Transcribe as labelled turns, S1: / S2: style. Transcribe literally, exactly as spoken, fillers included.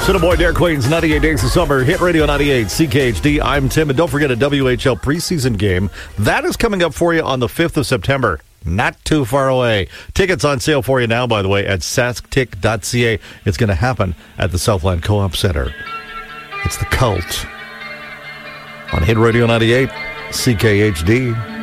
S1: Cinnamon Dare Queens, ninety-eight Days of Summer, Hit Radio ninety-eight, C K H D. I'm Tim, and don't forget a W H L preseason game. That is coming up for you on the fifth of September. Not too far away. Tickets on sale for you now, by the way, at sask tick dot c a. It's going to happen at the Southland Co-op Center. It's The Cult on Hit Radio ninety-eight, C K H D.